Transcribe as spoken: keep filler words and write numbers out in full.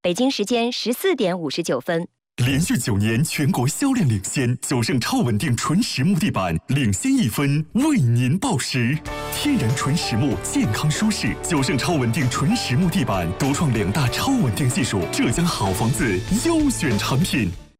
北京时间十四点五十九分。 连续九年全国销量领先，九盛超稳定纯实木地板领先一分，为您报时。天然纯实木，健康舒适。九盛超稳定纯实木地板独创两大超稳定技术，浙江好房子优选产品。